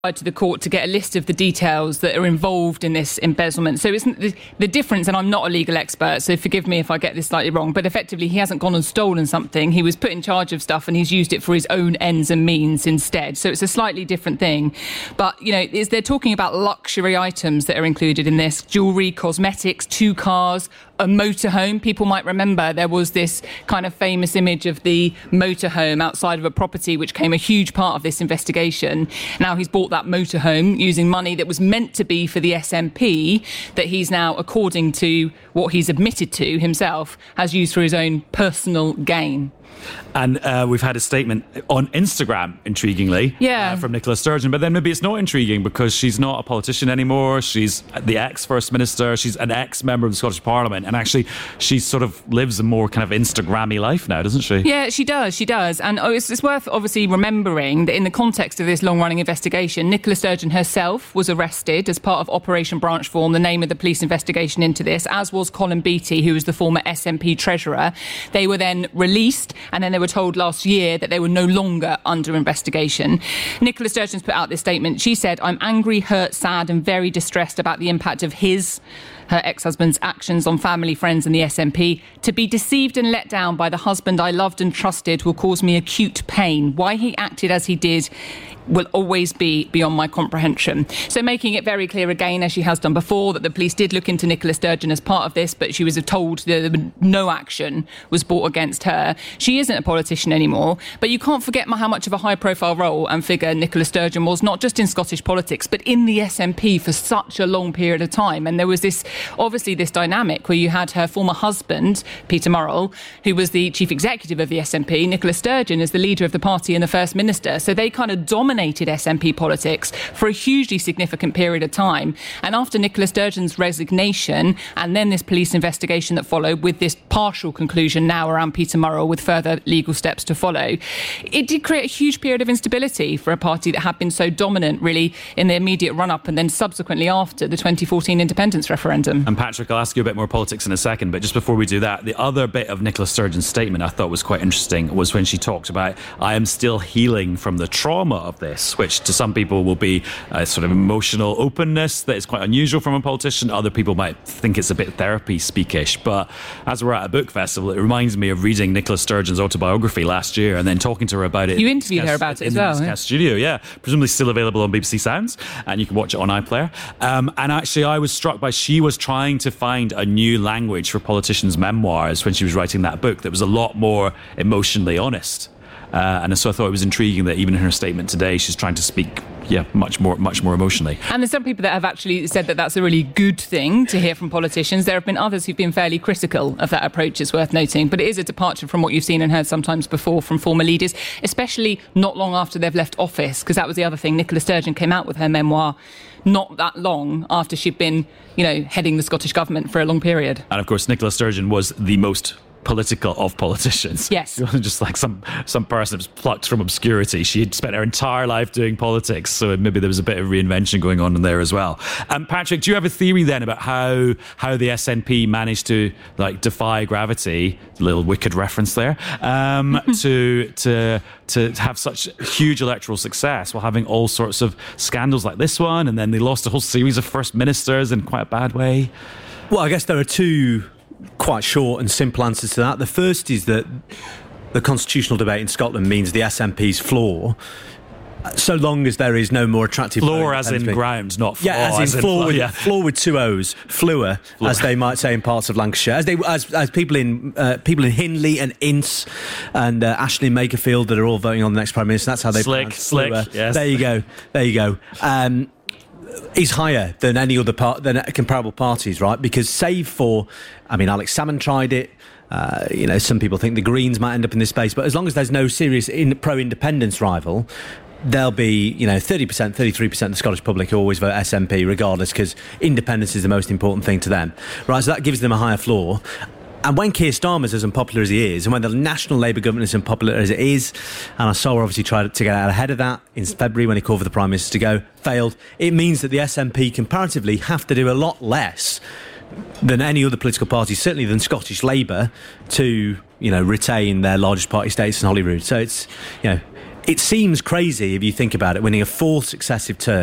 to the court to get a list of the details that are involved in this embezzlement. So isn't the difference, and I'm not a legal expert, so forgive me if I get this slightly wrong, but effectively he hasn't gone and stolen something. He was put in charge of stuff and he's used it for his own ends and means instead. So it's a slightly different thing. But, you know, they're talking about luxury items that are included in this: jewellery, cosmetics, 2 cars, a motorhome. People might remember there was this kind of famous image of the motorhome outside of a property, which became a huge part of this investigation. Now he's bought that motorhome using money that was meant to be for the SNP, that he's now, according to what he's admitted to himself, has used for his own personal gain. And we've had a statement on Instagram, intriguingly, from Nicola Sturgeon. But then maybe it's not intriguing because she's not a politician anymore. She's the ex-First Minister. She's an ex-member of the Scottish Parliament. And actually, she sort of lives a more kind of Instagrammy life now, doesn't she? Yeah, she does. She does. And it's worth obviously remembering that in the context of this long-running investigation, Nicola Sturgeon herself was arrested as part of Operation Branchform, the name of the police investigation into this, as was Colin Beattie, who was the former SNP treasurer. They were then released, and then they were told last year that they were no longer under investigation. Nicola Sturgeon's put out this statement. She said, "I'm angry, hurt, sad and very distressed about the impact of her ex-husband's actions on family, friends and the SNP. To be deceived and let down by the husband I loved and trusted will cause me acute pain. Why he acted as he did will always be beyond my comprehension." So making it very clear again, as she has done before, that the police did look into Nicola Sturgeon as part of this, but she was told that no action was brought against her. She isn't a politician anymore, but you can't forget how much of a high-profile role and figure Nicola Sturgeon was, not just in Scottish politics, but in the SNP for such a long period of time. And there was this dynamic where you had her former husband, Peter Murrell, who was the chief executive of the SNP, Nicola Sturgeon as the leader of the party and the First Minister. So they kind of dominated SNP politics for a hugely significant period of time. And after Nicola Sturgeon's resignation and then this police investigation that followed, with this partial conclusion now around Peter Murrell with further legal steps to follow, it did create a huge period of instability for a party that had been so dominant really in the immediate run-up and then subsequently after the 2014 independence referendum. And Patrick, I'll ask you a bit more politics in a second, but just before we do that, the other bit of Nicola Sturgeon's statement I thought was quite interesting was when she talked about, "I am still healing from the trauma of this," which to some people will be a sort of emotional openness that is quite unusual from a politician. Other people might think it's a bit therapy speakish. But as we're at a book festival, it reminds me of reading Nicola Sturgeon's autobiography last year and then talking to her about it. You interviewed her about it as well. In the studio, yeah. Presumably still available on BBC Sounds, and you can watch it on iPlayer. And actually, I was struck by she was trying to find a new language for politicians' memoirs when she was writing that book that was a lot more emotionally honest. And so I thought it was intriguing that even in her statement today, she's trying to speak, much more emotionally. And there's some people that have actually said that that's a really good thing to hear from politicians. There have been others who've been fairly critical of that approach, it's worth noting. But it is a departure from what you've seen and heard sometimes before from former leaders, especially not long after they've left office, because that was the other thing. Nicola Sturgeon came out with her memoir not that long after she'd been, heading the Scottish government for a long period. And of course, Nicola Sturgeon was the most political of politicians. Yes. She wasn't just like some person that was plucked from obscurity. She had spent her entire life doing politics, so maybe there was a bit of reinvention going on in there as well. Patrick, do you have a theory then about how the SNP managed to defy gravity, a little wicked reference there, to have such huge electoral success while having all sorts of scandals like this one, and then they lost a whole series of First Ministers in quite a bad way? Well, I guess there are two quite short and simple answers to that. The first is that the constitutional debate in Scotland means the SNP's floor, so long as there is no more attractive... Floor as in ground, not floor. Yeah, as in floor, floor with 2 O's. Floor, as they might say in parts of Lancashire. As people in Hindley and Ince and Ashley and Makerfield that are all voting on the next Prime Minister, that's how they Slick, yes. There you go. Is higher than any other than comparable parties, right? Because save for, Alex Salmond tried it. Some people think the Greens might end up in this space, but as long as there's no serious pro-independence rival, there'll be 30%, 33% of the Scottish public who always vote SNP regardless, because independence is the most important thing to them, right? So that gives them a higher floor. And when Keir Starmer's as unpopular as he is, and when the National Labour government is unpopular as it is, and I saw obviously tried to get out ahead of that in February when he called for the Prime Minister to go, failed, it means that the SNP comparatively have to do a lot less than any other political party, certainly than Scottish Labour, to retain their largest party status in Holyrood. So it's it seems crazy if you think about it, winning a fourth successive term.